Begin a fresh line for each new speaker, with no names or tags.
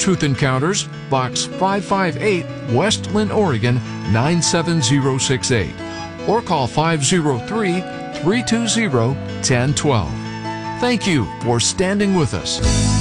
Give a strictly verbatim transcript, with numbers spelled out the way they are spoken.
Truth Encounters, Box five five eight, West Lynn, Oregon nine seven zero six eight, or call five zero three, three two zero, one zero one two. Thank you for standing with us.